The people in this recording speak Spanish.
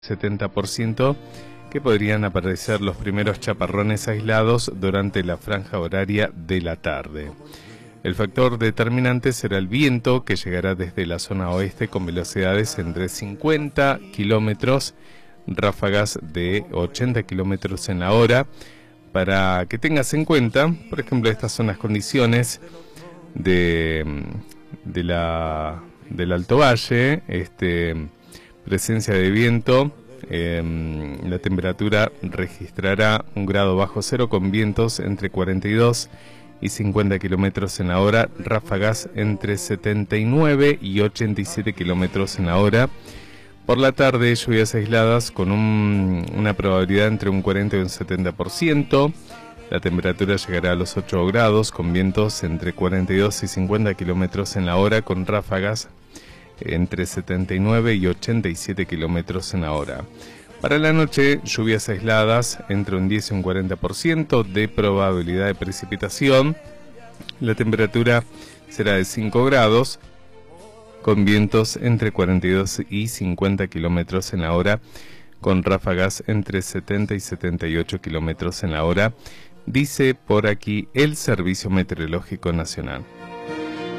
70%, que podrían aparecer los primeros chaparrones aislados durante la franja horaria de la tarde. El factor determinante será el viento, que llegará desde la zona oeste con velocidades entre 50 kilómetros, ráfagas de 80 kilómetros en la hora. Para que tengas en cuenta, por ejemplo, estas son las condiciones del Alto Valle, presencia de viento. La temperatura registrará 1 grado bajo cero con vientos entre 42 y 50 kilómetros en la hora, ráfagas entre 79 y 87 kilómetros en la hora. Por la tarde, lluvias aisladas con una probabilidad entre un 40 y un 70%. La temperatura llegará a los 8 grados con vientos entre 42 y 50 kilómetros en la hora, con ráfagas entre 79 y 87 kilómetros en la hora. Para la noche, lluvias aisladas entre un 10 y un 40% de probabilidad de precipitación. La temperatura será de 5 grados, con vientos entre 42 y 50 kilómetros en la hora, con ráfagas entre 70 y 78 kilómetros en la hora, dice por aquí el Servicio Meteorológico Nacional.